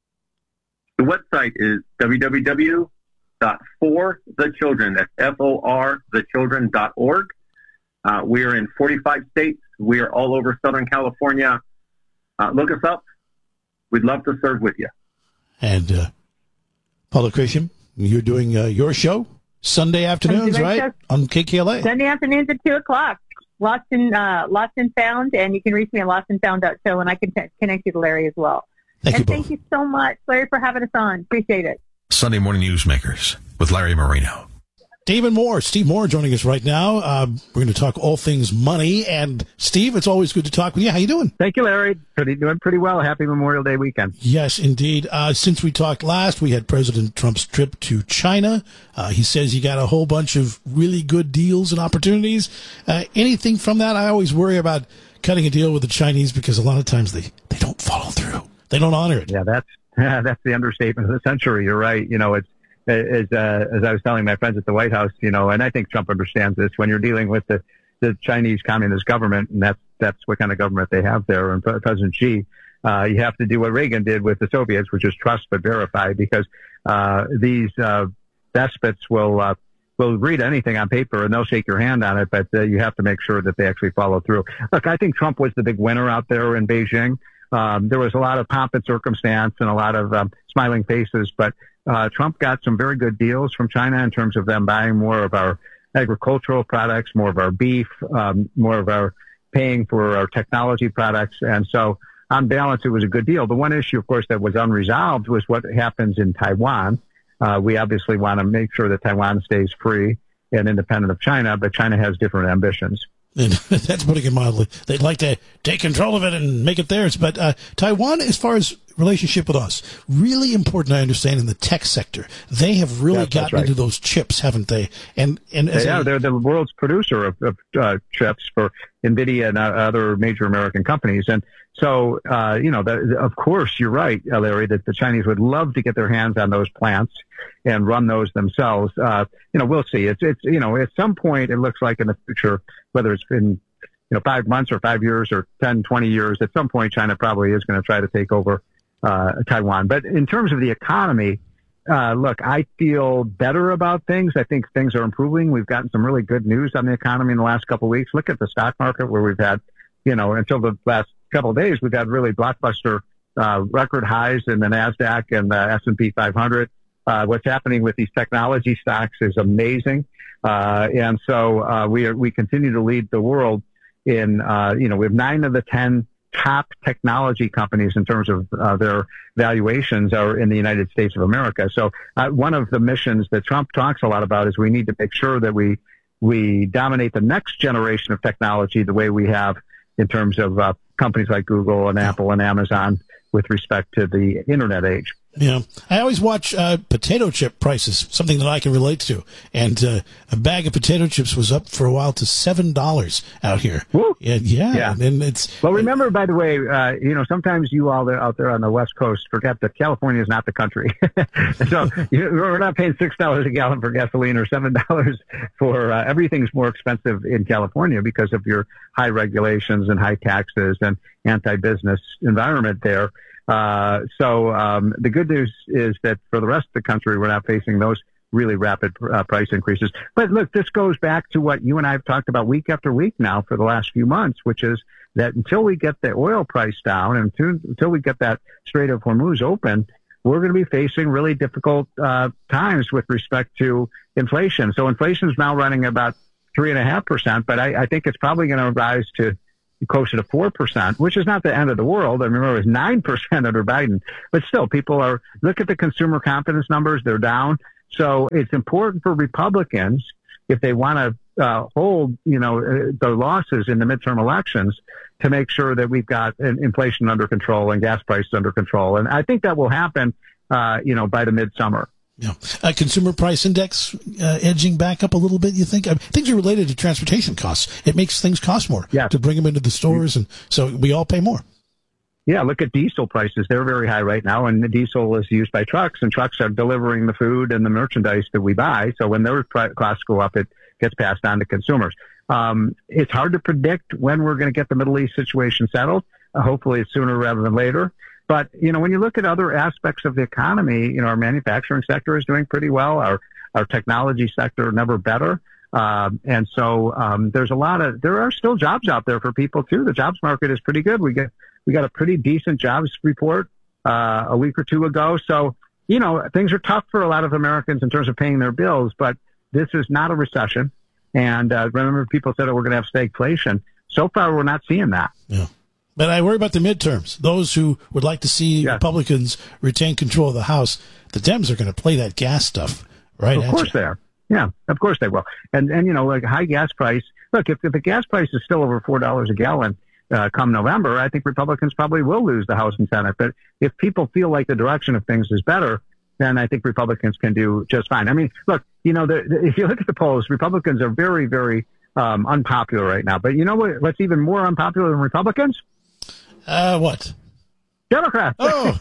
The website is w w w dot for the children. That's F O R the children dot org. Uh, we are in forty-five states. We are all over Southern California. Uh, look us up. We'd love to serve with you. And uh, Paula Christian, you're doing uh, your show Sunday afternoons, right? Show. On K K L A. Sunday afternoons at two o'clock. Lost and uh, Lost and Found, and you can reach me at lost and found dot show, and I can t- connect you to Larry as well. Thank and you thank you so much, Larry, for having us on. Appreciate it. Sunday Morning Newsmakers with Larry Marino. David Moore, Steve Moore joining us right now. Uh, we're going to talk all things money. And Steve, it's always good to talk with you. How you doing? Thank you, Larry. Pretty, doing pretty well. Happy Memorial Day weekend. Yes, indeed. Uh, since we talked last, we had President Trump's trip to China. Uh, he says he got a whole bunch of really good deals and opportunities. Uh, anything from that? I always worry about cutting a deal with the Chinese because a lot of times they, they don't follow through. They don't honor it. Yeah, that's that's the understatement of the century. You're right. You know, it's as uh, as I was telling my friends at the White House, you know, and I think Trump understands this. When you're dealing with the, the Chinese Communist government, and that's that's what kind of government they have there, and President Xi, uh, you have to do what Reagan did with the Soviets, which is trust but verify, because uh, these uh, despots will uh, will read anything on paper and they'll shake your hand on it, but uh, you have to make sure that they actually follow through. Look, I think Trump was the big winner out there in Beijing. Um, there was a lot of pomp and circumstance and a lot of um, smiling faces, but uh, Trump got some very good deals from China in terms of them buying more of our agricultural products, more of our beef, um, more of our paying for our technology products. And so on balance, it was a good deal. The one issue, of course, that was unresolved was what happens in Taiwan. Uh, we obviously want to make sure that Taiwan stays free and independent of China, but China has different ambitions. And that's putting it mildly. They'd like to take control of it and make it theirs. But uh, Taiwan, as far as relationship with us, really important, I understand, in the tech sector. They have really Yes, gotten right. into those chips, haven't they? And and as yeah, a, they're the world's producer of, of uh, chips for NVIDIA and uh, other major American companies. And so, uh, you know, the, of course, you're right, uh, Larry, that the Chinese would love to get their hands on those plants and run those themselves. Uh, you know, we'll see. It's, it's, you know, at some point, it looks like in the future, whether it's been, you know, five months or five years or ten, twenty years, at some point, China probably is going to try to take over uh, Taiwan. But in terms of the economy, uh, look, I feel better about things. I think things are improving. We've gotten some really good news on the economy in the last couple of weeks. Look at the stock market where we've had, you know, until the last couple of days, we've had really blockbuster uh, record highs in the NASDAQ and the S and P five hundred. Uh, what's happening with these technology stocks is amazing. Uh, and so uh, we are, we continue to lead the world in, uh, you know, we have nine of the ten top technology companies in terms of uh, their valuations are in the United States of America. So uh, one of the missions that Trump talks a lot about is we need to make sure that we we dominate the next generation of technology the way we have in terms of uh, companies like Google and Apple and Amazon with respect to the internet age. Yeah, I always watch uh, potato chip prices, something that I can relate to. And uh, a bag of potato chips was up for a while to seven dollars out here. Woo. And yeah, Yeah. and it's Well, remember, by the way, uh, you know, sometimes you all there, out there on the West Coast forget that California is not the country. So you, we're not paying six dollars a gallon for gasoline or seven dollars for uh, everything's more expensive in California because of your high regulations and high taxes and anti-business environment there. Uh, so um, the good news is that for the rest of the country, we're not facing those really rapid uh, price increases. But look, this goes back to what you and I have talked about week after week now for the last few months, which is that until we get the oil price down and until, until we get that Strait of Hormuz open, we're going to be facing really difficult uh, times with respect to inflation. So inflation is now running about three and a half percent, but I, I think it's probably going to rise to closer to four percent, which is not the end of the world. I remember it was nine percent under Biden, but still people are, look at the consumer confidence numbers, they're down. So it's important for Republicans, if they want to uh, hold, you know, uh, the losses in the midterm elections, to make sure that we've got inflation under control and gas prices under control. And I think that will happen, uh, you know, by the midsummer. Yeah. Uh, consumer price index uh, edging back up a little bit, you think? I mean, things are related to transportation costs. It makes things cost more yeah. to bring them into the stores, and so we all pay more. Yeah, look at diesel prices. They're very high right now, and the diesel is used by trucks, and trucks are delivering the food and the merchandise that we buy. So when their costs go up, it gets passed on to consumers. Um, it's hard to predict when we're going to get the Middle East situation settled. Uh, hopefully it's sooner rather than later. But, you know, when you look at other aspects of the economy, you know, our manufacturing sector is doing pretty well. Our, our technology sector, never better. Um, and so, um, there's a lot of, there are still jobs out there for people too. The jobs market is pretty good. We get, we got a pretty decent jobs report, uh, a week or two ago. So, you know, things are tough for a lot of Americans in terms of paying their bills, but this is not a recession. And, uh, remember people said, oh, we're going to have stagflation. So far, we're not seeing that. Yeah. But I worry about the midterms. Those who would like to see yes. Republicans retain control of the House, the Dems are going to play that gas stuff, right? Of course they are. Yeah, of course they will. And, and you know, like high gas price, look, if, if the gas price is still over four dollars a gallon uh, come November, I think Republicans probably will lose the House and Senate. But if people feel like the direction of things is better, then I think Republicans can do just fine. I mean, look, you know, the, the, if you look at the polls, Republicans are very, very um, unpopular right now. But you know what? What's even more unpopular than Republicans? Uh, what? Democrats. Oh.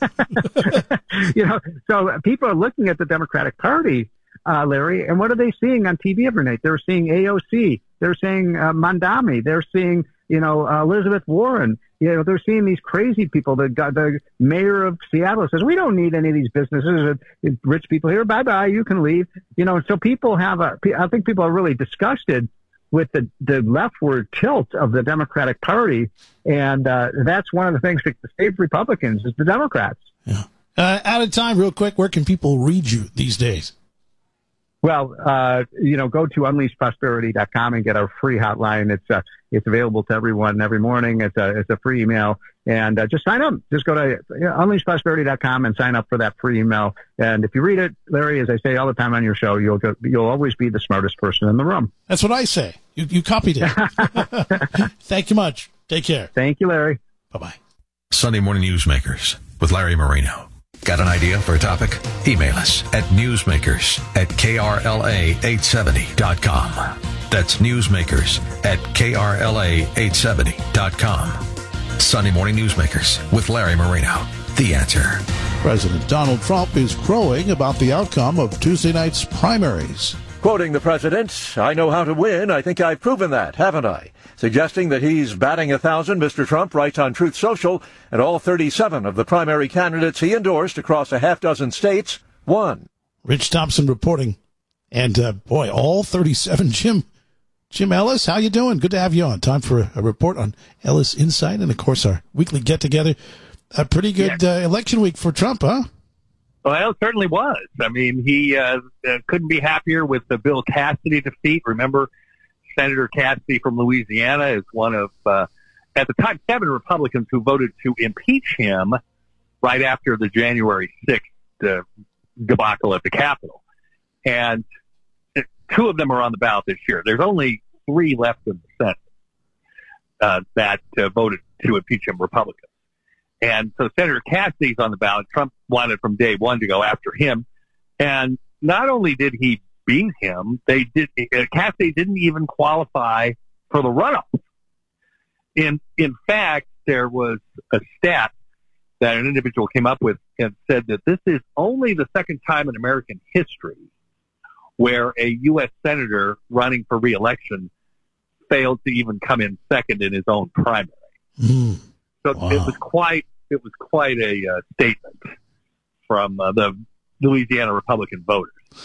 You know, so people are looking at the Democratic Party, uh, Larry, and what are they seeing on T V every night? They're seeing A O C. They're seeing uh, Mondami. They're seeing, you know, uh, Elizabeth Warren. You know, they're seeing these crazy people. The, the mayor of Seattle says, we don't need any of these businesses. Rich people here. Bye-bye. You can leave. You know, so people have a, I think people are really disgusted with the, the leftward tilt of the Democratic Party. And uh, that's one of the things that saves Republicans is the Democrats. Yeah. Uh, out of time, real quick, where can people read you these days? Well, uh, you know, go to unleash prosperity dot com and get our free hotline. It's uh, it's available to everyone every morning. It's a, it's a free email. And uh, just sign up. Just go to unleash prosperity dot com and sign up for that free email. And if you read it, Larry, as I say all the time on your show, you'll go, you'll always be the smartest person in the room. That's what I say. You, you copied it. Thank you much. Take care. Thank you, Larry. Bye-bye. Sunday Morning Newsmakers with Larry Marino. Got an idea for a topic? Email us at newsmakers at K R L A eight seventy dot com. That's newsmakers at K R L A eight seventy dot com. Sunday Morning Newsmakers with Larry Marino. The Answer. President Donald Trump is crowing about the outcome of Tuesday night's primaries. Quoting the president, I know how to win. I think I've proven that, haven't I? Suggesting that he's batting a thousand, Mister Trump writes on Truth Social, and all thirty-seven of the primary candidates he endorsed across a half dozen states won. Rich Thompson reporting. And, uh, boy, all thirty-seven. Jim Jim Ellis, how you doing? Good to have you on. Time for a, a report on Ellis Insight and, of course, our weekly get-together. A pretty good uh, election week for Trump, huh? Well, it certainly was. I mean, he uh, uh, couldn't be happier with the Bill Cassidy defeat. Remember, Senator Cassidy from Louisiana is one of, uh, at the time, seven Republicans who voted to impeach him right after the January sixth uh, debacle at the Capitol. And two of them are on the ballot this year. There's only three left in the Senate uh, that uh, voted to impeach him, Republicans. And so Senator Cassidy's on the ballot. Trump wanted from day one to go after him. And not only did he beat him, they did. Uh, Cassidy didn't even qualify for the runoff. In in fact, there was a stat that an individual came up with and said that this is only the second time in American history where a U S senator running for re-election failed to even come in second in his own primary. Mm. So wow. it was quite it was quite a uh, statement from uh, the Louisiana Republican voters.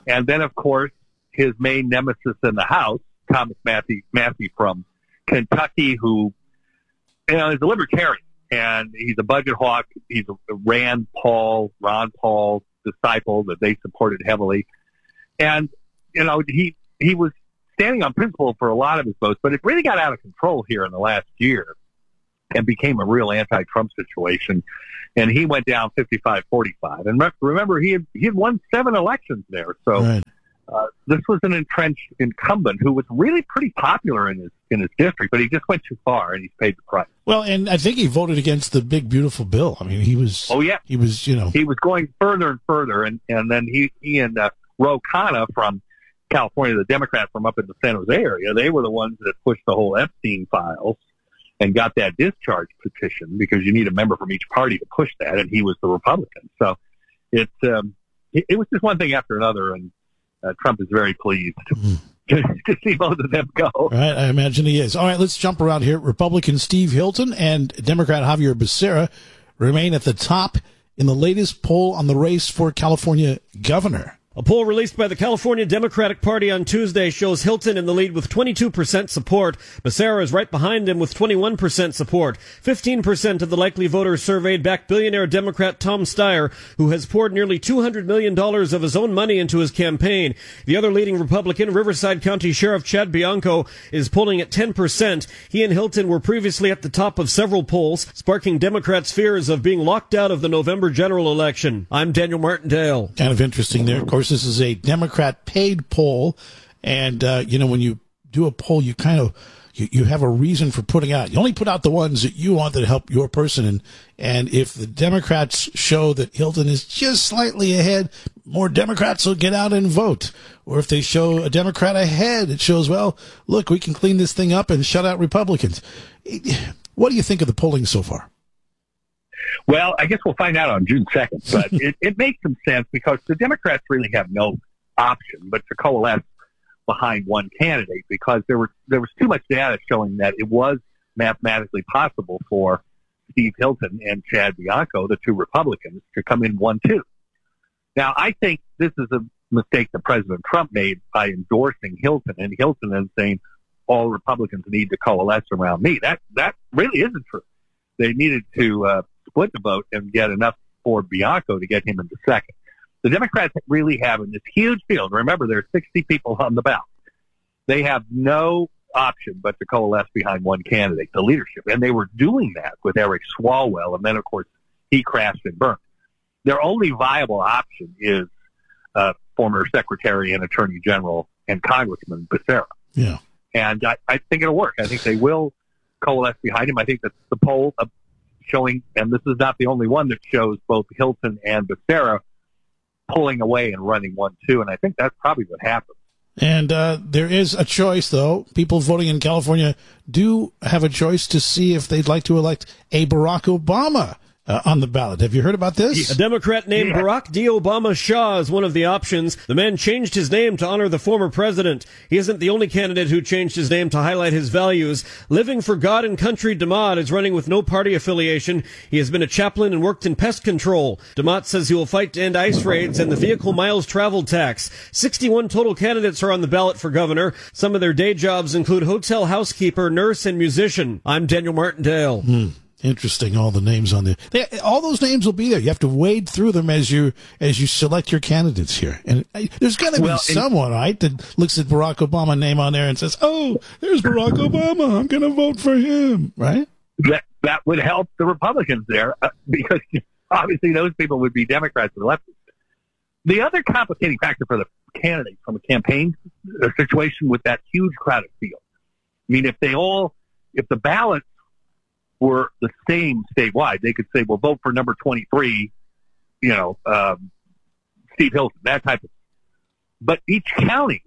And then, of course, his main nemesis in the House, Thomas Massey, Massey from Kentucky, who, you know, is a libertarian, and he's a budget hawk. He's a Rand Paul, Ron Paul disciple that they supported heavily. And, you know, he, he was standing on principle for a lot of his votes, but it really got out of control here in the last year and became a real anti-Trump situation. And he went down fifty-five forty-five. And remember, he had, he had won seven elections there. So right. uh, this was an entrenched incumbent who was really pretty popular in his in his district, but he just went too far, and he's paid the price. Well, and I think he voted against the big, beautiful bill. I mean, he was. Oh yeah, he was. You know, he was going further and further, and and then he he and uh, Ro Khanna from California, the Democrat from up in the San Jose area, they were the ones that pushed the whole Epstein files and got that discharge petition, because you need a member from each party to push that, and he was the Republican. So it's um, it, it was just one thing after another, and uh, Trump is very pleased to, to, to see both of them go. Right, I imagine he is. All right, let's jump around here. Republican Steve Hilton and Democrat Javier Becerra remain at the top in the latest poll on the race for California governor. A poll released by the California Democratic Party on Tuesday shows Hilton in the lead with twenty-two percent support. Becerra is right behind him with twenty-one percent support. fifteen percent of the likely voters surveyed backed billionaire Democrat Tom Steyer, who has poured nearly two hundred million dollars of his own money into his campaign. The other leading Republican, Riverside County Sheriff Chad Bianco, is polling at ten percent. He and Hilton were previously at the top of several polls, sparking Democrats' fears of being locked out of the November general election. I'm Daniel Martindale. Kind of interesting there. Of course, this is a Democrat paid poll, and uh, you know, when you do a poll, you kind of you, you have a reason for putting out. You only put out the ones that you want that help your person, and and if the Democrats show that Hilton is just slightly ahead, more Democrats will get out and vote. Or if they show a Democrat ahead, it shows, well, look, we can clean this thing up and shut out Republicans. What do you think of the polling so far? Well, I guess we'll find out on June second, but it, it makes some sense, because the Democrats really have no option but to coalesce behind one candidate, because there were there was too much data showing that it was mathematically possible for Steve Hilton and Chad Bianco, the two Republicans, to come in one two. Now, I think this is a mistake that President Trump made by endorsing Hilton, and Hilton then saying all Republicans need to coalesce around me. That that really isn't true. They needed to uh, split the vote and get enough for Bianco to get him into second. The Democrats really have in this huge field. Remember, there are sixty people on the ballot. They have no option but to coalesce behind one candidate, the leadership. And they were doing that with Eric Swalwell, and then, of course, he crashed and burned. Their only viable option is uh, former Secretary and Attorney General and Congressman Becerra. Yeah. And I, I think it'll work. I think they will coalesce behind him. I think that the poll uh, showing, and this is not the only one that shows both Hilton and Becerra pulling away and running one two, and I think that's probably what happened. And uh, there is a choice, though. People voting in California do have a choice to see if they'd like to elect a Barack Obama uh, on the ballot. Have you heard about this? A Democrat named yeah. Barack D. Obama Shaw is one of the options. The man changed his name to honor the former president. He isn't the only candidate who changed his name to highlight his values. Living for God and Country DeMott is running with no party affiliation. He has been a chaplain and worked in pest control. DeMott says he will fight to end ICE raids and the vehicle miles traveled tax. sixty-one total candidates are on the ballot for governor. Some of their day jobs include hotel housekeeper, nurse, and musician. I'm Daniel Martindale. Hmm. Interesting, all the names on there. They, all those names will be there. You have to wade through them as you as you select your candidates here. And uh, there's going to well, be someone, right, that looks at Barack Obama's name on there and says, "Oh, there's Barack Obama. I'm going to vote for him." Right? That that would help the Republicans there, uh, because obviously those people would be Democrats and leftists. The other complicating factor for the candidates from a campaign a situation with that huge crowded field. I mean, if they all, if the ballots were the same statewide, they could say, well, vote for number twenty-three, you know, um, Steve Hilton, that type of thing. But each county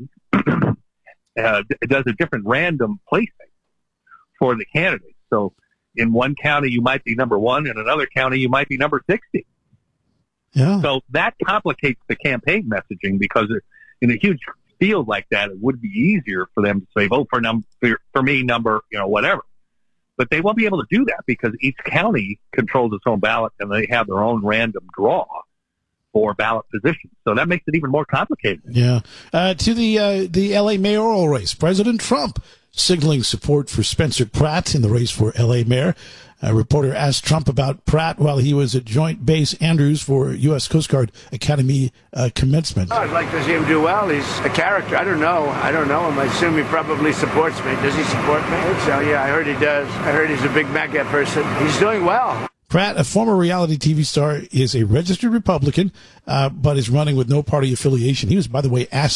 uh, does a different random placing for the candidates. So in one county, you might be number one. In another county, you might be number sixty. Yeah. So that complicates the campaign messaging, because in a huge field like that, it would be easier for them to say, vote for, num- for, for me, number, you know, whatever. But they won't be able to do that because each county controls its own ballot and they have their own random draw for ballot positions. So that makes it even more complicated. Yeah. Uh, to the uh, the L A mayoral race, President Trump signaling support for Spencer Pratt in the race for L A mayor. A reporter asked Trump about Pratt while he was at Joint Base Andrews for U S Coast Guard Academy uh, commencement. Oh, I'd like to see him do well. He's a character. I don't know. I don't know him. I assume he probably supports me. Does he support me? I think so, yeah. I heard he does. I heard he's a big MAGA person. He's doing well. Pratt, a former reality T V star, is a registered Republican, uh, but is running with no party affiliation. He was, by the way, asked